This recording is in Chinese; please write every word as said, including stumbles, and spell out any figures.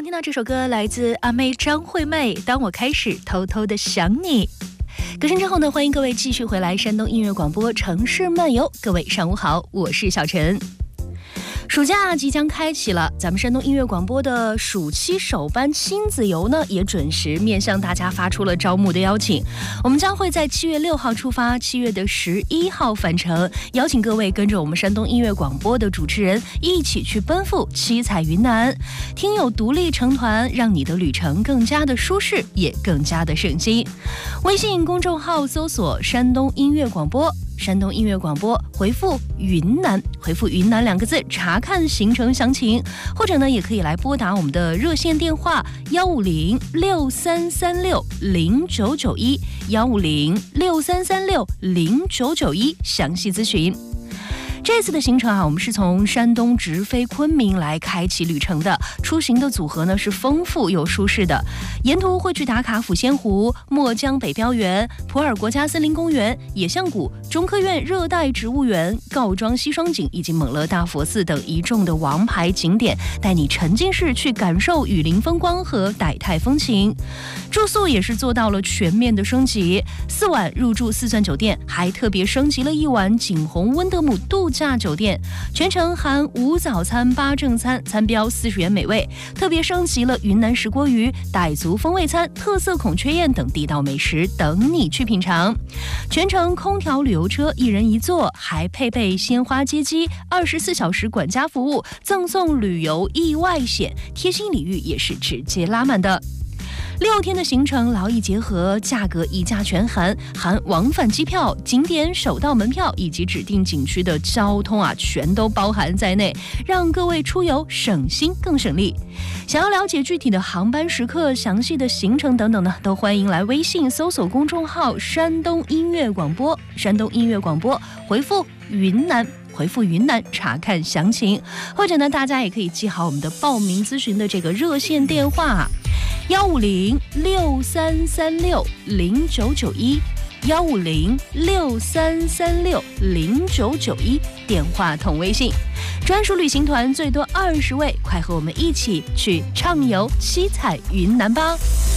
刚听到这首歌来自阿妹张惠妹，当我开始偷偷的想你。歌声之后呢，欢迎各位继续回来山东音乐广播城市漫游。各位上午好，我是小陈。暑假即将开启了，咱们山东音乐广播的暑期首班亲子游呢，也准时面向大家发出了招募的邀请。我们将会在七月六号出发，七月的十一号返程，邀请各位跟着我们山东音乐广播的主持人一起去奔赴七彩云南，听友独立成团，让你的旅程更加的舒适，也更加的省心。微信公众号搜索山东音乐广播，山东音乐广播，回复云南，回复云南两个字，查看行程详情。或者呢，也可以来拨打我们的热线电话幺五零六三三六零九九一幺五零六三三六零九九一详细咨询。这次的行程啊，我们是从山东直飞昆明来开启旅程的。出行的组合呢是丰富又舒适的，沿途会去打卡抚仙湖、墨江北标园、普洱国家森林公园、野象谷、中科院热带植物园、告庄西双景以及蒙勒大佛寺等一众的王牌景点，带你沉浸式去感受雨林风光和傣傣风情。住宿也是做到了全面的升级，四晚入住四钻酒店，还特别升级了一晚景洪温德姆度假酒店，全程含五早餐八正餐，餐标四十元每位，特别升级了云南石锅鱼、傣族风味餐、特色孔雀宴等地道美食等你去品尝。全程空调旅游车一人一座，还配备鲜花接机、二十四小时管家服务，赠送旅游意外险，贴心礼遇也是直接拉满的。六天的行程劳逸结合，价格一价全含，含往返机票、景点首到门票以及指定景区的交通啊，全都包含在内，让各位出游省心更省力。想要了解具体的航班时刻、详细的行程等等呢，都欢迎来微信搜索公众号山东音乐广播，山东音乐广播，回复云南，回复云南查看详情。或者呢，大家也可以记好我们的报名咨询的这个热线电话幺五零六三三六零九九一幺五零六三三六零九九一，电话同微信。专属旅行团最多二十位，快和我们一起去畅游七彩云南吧。